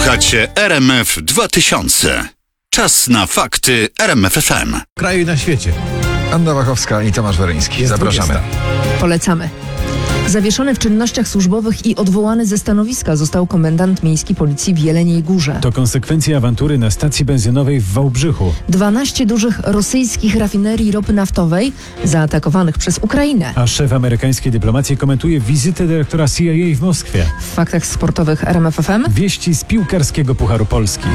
Słuchacie RMF 2000. Czas na fakty RMF FM. W kraju i na świecie. Anna Wachowska i Tomasz Weryński. Zapraszamy. 20. Polecamy. Zawieszony w czynnościach służbowych i odwołany ze stanowiska został komendant miejski policji w Jeleniej Górze. To konsekwencja awantury na stacji benzynowej w Wałbrzychu. 12 dużych rosyjskich rafinerii ropy naftowej zaatakowanych przez Ukrainę. A szef amerykańskiej dyplomacji komentuje wizytę dyrektora CIA w Moskwie. W faktach sportowych RMF FM Wieści z piłkarskiego Pucharu Polski.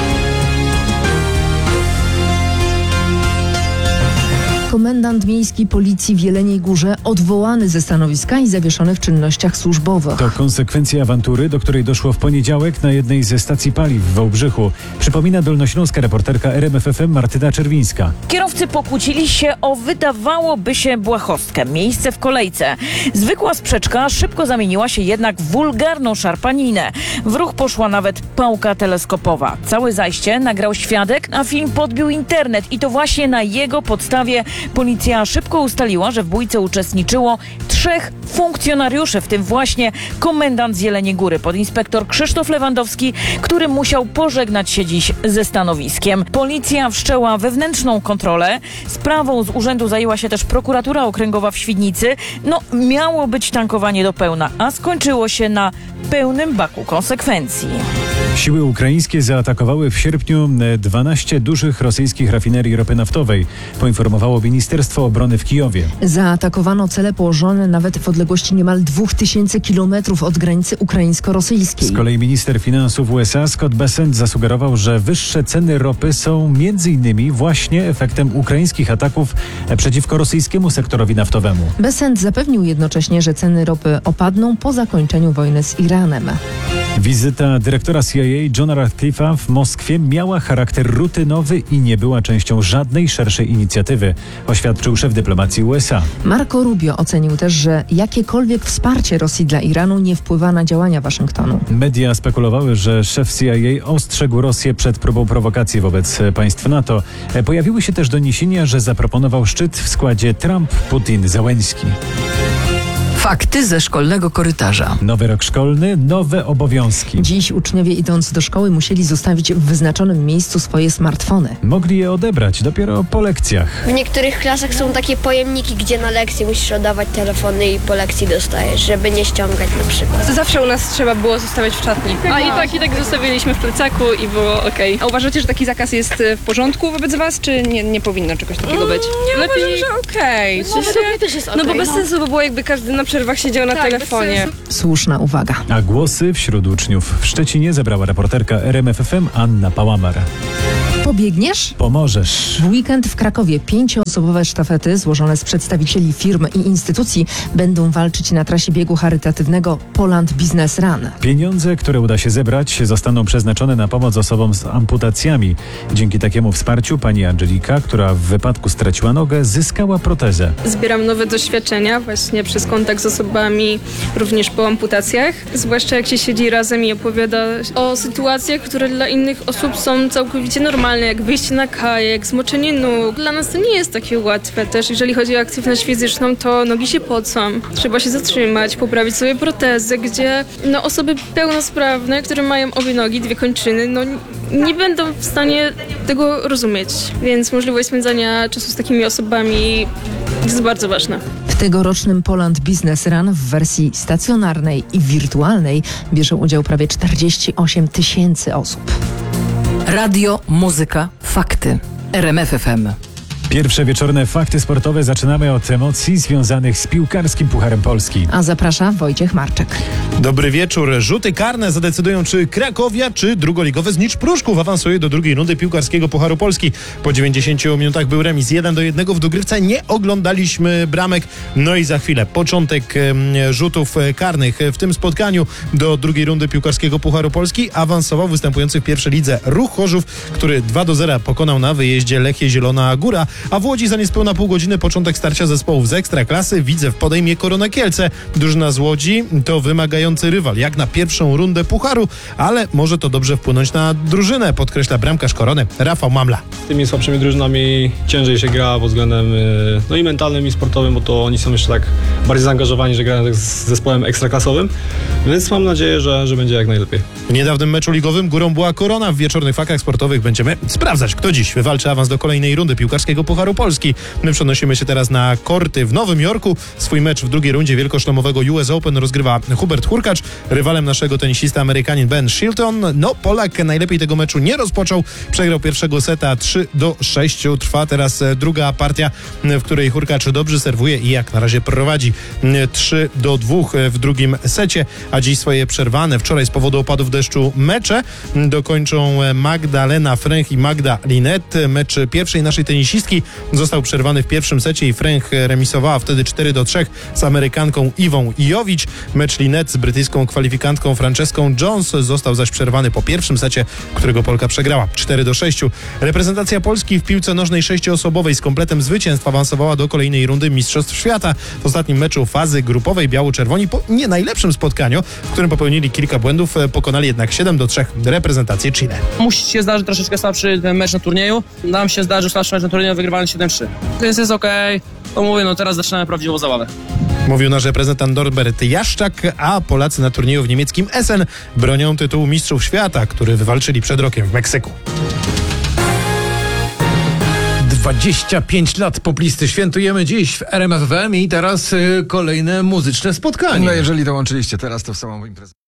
komendant miejski policji w Jeleniej Górze odwołany ze stanowiska i zawieszony w czynnościach służbowych. To konsekwencja awantury, do której doszło w poniedziałek na jednej ze stacji paliw w Wałbrzychu. Przypomina dolnośląska reporterka RMF FM Martyna Czerwińska. Kierowcy pokłócili się o, wydawałoby się, błahostkę. Miejsce w kolejce. Zwykła sprzeczka szybko zamieniła się jednak w wulgarną szarpaninę. W ruch poszła nawet pałka teleskopowa. Całe zajście nagrał świadek, a film podbił internet i to właśnie na jego podstawie policja szybko ustaliła, że w bójce uczestniczyło 3 funkcjonariuszy, w tym właśnie komendant z Jeleniej Góry, podinspektor Krzysztof Lewandowski, który musiał pożegnać się dziś ze stanowiskiem. Policja wszczęła wewnętrzną kontrolę. Sprawą z urzędu zajęła się też prokuratura okręgowa w Świdnicy. Miało być tankowanie do pełna, a skończyło się na pełnym baku konsekwencji. Siły ukraińskie zaatakowały w sierpniu 12 dużych rosyjskich rafinerii ropy naftowej, poinformowało Ministerstwo Obrony w Kijowie. Zaatakowano cele położone nawet w odległości niemal 2000 kilometrów od granicy ukraińsko-rosyjskiej. Z kolei minister finansów USA Scott Bessent zasugerował, że wyższe ceny ropy są m.in. właśnie efektem ukraińskich ataków przeciwko rosyjskiemu sektorowi naftowemu. Bessent zapewnił jednocześnie, że ceny ropy opadną po zakończeniu wojny z Iranem. Wizyta dyrektora CIA Johna Ratcliffe'a w Moskwie miała charakter rutynowy i nie była częścią żadnej szerszej inicjatywy, oświadczył szef dyplomacji USA. Marco Rubio ocenił też, że jakiekolwiek wsparcie Rosji dla Iranu nie wpływa na działania Waszyngtonu. Media spekulowały, że szef CIA ostrzegł Rosję przed próbą prowokacji wobec państw NATO. Pojawiły się też doniesienia, że zaproponował szczyt w składzie Trump, Putin, Zełenski. Fakty ze szkolnego korytarza. Nowy rok szkolny, nowe obowiązki. Dziś uczniowie idąc do szkoły musieli zostawić w wyznaczonym miejscu swoje smartfony. Mogli je odebrać dopiero po lekcjach. W niektórych klasach są takie pojemniki, gdzie na lekcji musisz oddawać telefony i po lekcji dostajesz, żeby nie ściągać na przykład. Zawsze u nas trzeba było zostawiać w szatni. I tak zostawiliśmy w plecaku i było okej. A uważacie, że taki zakaz jest w porządku wobec was, czy nie powinno czegoś takiego być? Nie uważam, że okej. No bo bez sensu by było, jakby każdy na przerwach siedział na telefonie. Słuszna uwaga. A głosy wśród uczniów w Szczecinie zebrała reporterka RMF FM Anna Pałamar. Pobiegniesz? Pomożesz. W weekend w Krakowie 5-osobowe sztafety złożone z przedstawicieli firm i instytucji będą walczyć na trasie biegu charytatywnego Poland Business Run. Pieniądze, które uda się zebrać, zostaną przeznaczone na pomoc osobom z amputacjami. Dzięki takiemu wsparciu pani Angelika, która w wypadku straciła nogę, zyskała protezę. Zbieram nowe doświadczenia właśnie przez kontakt z osobami również po amputacjach. Zwłaszcza jak się siedzi razem i opowiada o sytuacjach, które dla innych osób są całkowicie normalne, jak wyjście na kajak, zmoczenie nóg. Dla nas to nie jest takie łatwe też. Jeżeli chodzi o aktywność fizyczną, to nogi się pocą. Trzeba się zatrzymać, poprawić sobie protezę, gdzie osoby pełnosprawne, które mają obie nogi, 2 kończyny, nie będą w stanie tego rozumieć. Więc możliwość spędzania czasu z takimi osobami jest bardzo ważna. W tegorocznym Poland Business Run w wersji stacjonarnej i wirtualnej bierze udział prawie 48 000 osób. Radio, muzyka, fakty. RMF FM. Pierwsze wieczorne fakty sportowe zaczynamy od emocji związanych z piłkarskim Pucharem Polski. A zaprasza Wojciech Marczek. Dobry wieczór. Rzuty karne zadecydują, czy Krakowia, czy drugoligowy Znicz Pruszków awansuje do drugiej rundy piłkarskiego Pucharu Polski. Po 90 minutach był remis 1-1 w dogrywce. Nie oglądaliśmy bramek. I za chwilę początek rzutów karnych. W tym spotkaniu do drugiej rundy piłkarskiego Pucharu Polski awansował występujący w pierwszej lidze Ruch Chorzów, który 2-0 pokonał na wyjeździe Lechia Zielona Góra. a w Łodzi za niespełna pół godziny początek starcia zespołów z Ekstraklasy. Widzew podejmie Korona Kielce. Drużyna z Łodzi to wymagający rywal, jak na pierwszą rundę pucharu, ale może to dobrze wpłynąć na drużynę, podkreśla bramkarz Korony Rafał Mamla. Z tymi słabszymi drużynami ciężej się gra pod względem no i mentalnym, i sportowym, bo to oni są jeszcze tak bardziej zaangażowani, że grają z zespołem ekstraklasowym, więc mam nadzieję, że będzie jak najlepiej. W niedawnym meczu ligowym górą była Korona. W wieczornych faktach sportowych będziemy sprawdzać, kto dziś wywalczy awans do kolejnej rundy piłkarskiego Pucharu Polski. My przenosimy się teraz na korty w Nowym Jorku. Swój mecz w drugiej rundzie wielkoszlemowego US Open rozgrywa Hubert Hurkacz. Rywalem naszego tenisista Amerykanin Ben Shilton. No, Polak najlepiej tego meczu nie rozpoczął. Przegrał pierwszego seta 3-6. Trwa teraz druga partia, w której Hurkacz dobrze serwuje i jak na razie prowadzi 3-2 w drugim secie, a dziś swoje przerwane wczoraj z powodu opadów deszczu mecze dokończą Magdalena Fręch i Magda Linet. Mecz pierwszej naszej tenisistki został przerwany w pierwszym secie i Fręch remisowała wtedy 4-3 z Amerykanką Iwą Jowicz. Mecz Linet z brytyjską kwalifikantką Franceską Jones został zaś przerwany po pierwszym secie, którego Polka przegrała 4-6. Reprezentacja Polski w piłce nożnej 6-osobowej z kompletem zwycięstw awansowała do kolejnej rundy Mistrzostw Świata. W ostatnim meczu fazy grupowej biało-czerwoni po nie najlepszym spotkaniu, w którym popełnili kilka błędów, pokonali jednak 7-3 reprezentację Chile. Musi się zdarzyć troszeczkę słabszy mecz na turnieju. Nam się zdarzył słabszy mecz na turnieju, wygrywany 7-3. Więc jest okej. To mówię, no teraz zaczynamy prawdziwą zabawę. Mówił nasz reprezentant Norbert Jaszczak, a Polacy na turnieju w niemieckim Essen bronią tytułu Mistrzów Świata, który wywalczyli przed rokiem w Meksyku. 25 lat poplisty świętujemy dziś w RMF FM i teraz kolejne muzyczne spotkanie. No jeżeli dołączyliście teraz, to w samą imprezę.